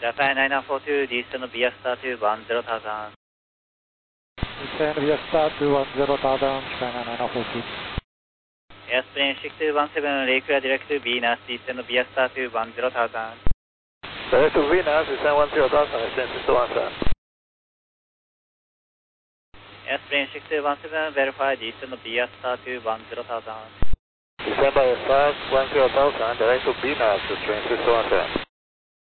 Japan 9942, descend via star to 10,000. Descend via star to 10,000, China 9942. Airplane 6217, reclear direct to Venus, descend via star to 10,000. Direct to Venus, descend 10,000, descend 6217. Airplane 6217, verify descend via star to 10,000. Descend by 10,000, direct to Venus, train 6217.